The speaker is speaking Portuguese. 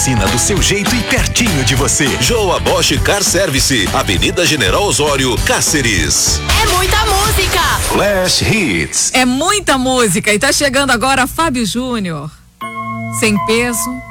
Oficina do seu jeito e pertinho de você. Joa Bosch Car Service, Avenida General Osório, Cáceres. É muita música. Flash Hits. É muita música e tá chegando agora Fábio Júnior. Sem peso.